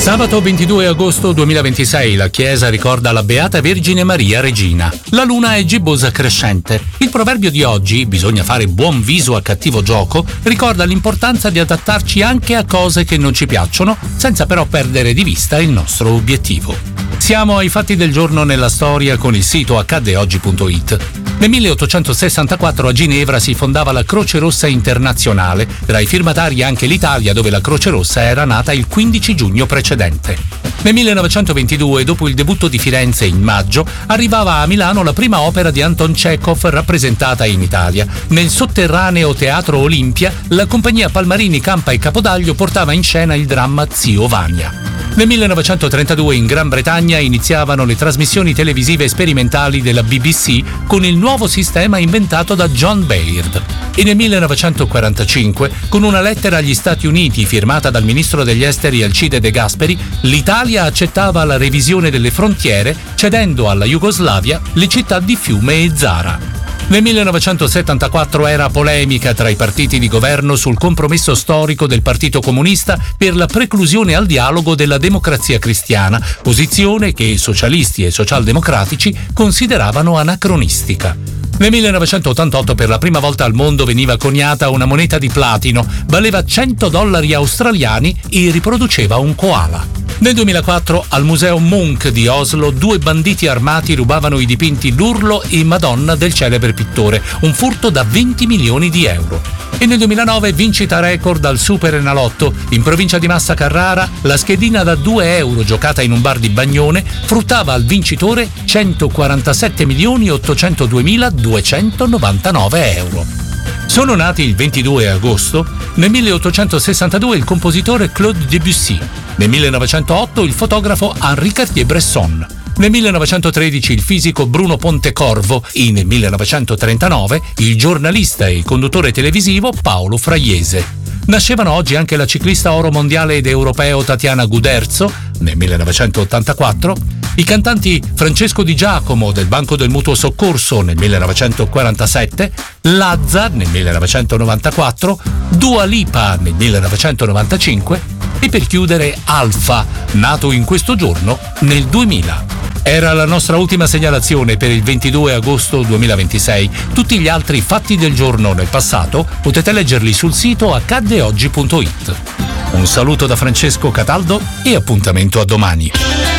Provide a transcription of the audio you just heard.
Sabato 22 agosto 2026 la Chiesa ricorda la Beata Vergine Maria Regina. La luna è gibbosa crescente. Il proverbio di oggi, bisogna fare buon viso a cattivo gioco, ricorda l'importanza di adattarci anche a cose che non ci piacciono, senza però perdere di vista il nostro obiettivo. Siamo ai fatti del giorno nella storia con il sito accaddeoggi.it. Nel 1864 a Ginevra si fondava la Croce Rossa Internazionale, tra i firmatari anche l'Italia, dove la Croce Rossa era nata il 15 giugno precedente. Nel 1922, dopo il debutto di Firenze in maggio, arrivava a Milano la prima opera di Anton Chekhov rappresentata in Italia. Nel sotterraneo Teatro Olimpia, la compagnia Palmarini Campa e Capodaglio portava in scena il dramma Zio Vania. Nel 1932 in Gran Bretagna iniziavano le trasmissioni televisive sperimentali della BBC con il nuovo sistema inventato da John Baird. E nel 1945, con una lettera agli Stati Uniti firmata dal ministro degli esteri Alcide De Gasperi, l'Italia accettava la revisione delle frontiere, cedendo alla Jugoslavia le città di Fiume e Zara. Nel 1974 era polemica tra i partiti di governo sul compromesso storico del Partito Comunista per la preclusione al dialogo della Democrazia Cristiana, posizione che socialisti e socialdemocratici consideravano anacronistica. Nel 1988 per la prima volta al mondo veniva coniata una moneta di platino, valeva $100 australiani e riproduceva un koala. Nel 2004 al Museo Munch di Oslo 2 banditi armati rubavano i dipinti L'Urlo e Madonna del celebre pittore, un furto da 20 milioni di euro. E nel 2009 vincita record al Super Enalotto. In provincia di Massa Carrara la schedina da €2 giocata in un bar di Bagnone fruttava al vincitore 147.802.299 euro. Sono nati il 22 agosto nel 1862 il compositore Claude Debussy, nel 1908 il fotografo Henri Cartier-Bresson, nel 1913 il fisico Bruno Pontecorvo e nel 1939 il giornalista e conduttore televisivo Paolo Fraiese. Nascevano oggi anche la ciclista oro mondiale ed europeo Tatiana Guderzo, nel 1984, i cantanti Francesco Di Giacomo del Banco del Mutuo Soccorso nel 1947, Lazza nel 1994, Dua Lipa nel 1995 e per chiudere Alfa, nato in questo giorno nel 2000. Era la nostra ultima segnalazione per il 22 agosto 2026. Tutti gli altri fatti del giorno nel passato potete leggerli sul sito accaddeoggi.it. Un saluto da Francesco Cataldo e appuntamento a domani.